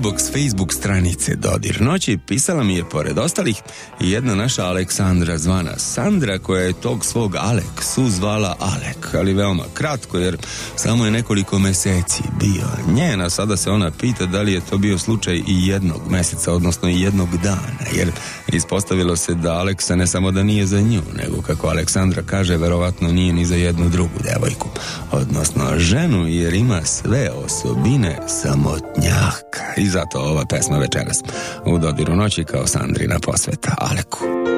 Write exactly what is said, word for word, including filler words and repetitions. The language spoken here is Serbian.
inbox Facebook stranice Dodir noći pisala mi je pored ostalih jedna naša Aleksandra zvana Sandra, koja je tog svog Aleksu zvala Alek, ali veoma kratko jer samo je nekoliko meseci bio njena. Sada se ona pita da li je to bio slučaj i jednog meseca, odnosno i jednog dana, jer ispostavilo se da Aleksa ne samo da nije za nju, nego kako Aleksandra kaže, verovatno nije ni za jednu drugu devojku, odnosno ženu, jer ima sve osobine samotnjaka. I zato ova pesma večeras u Dodiru noći kao Sandrina posveta Aleku.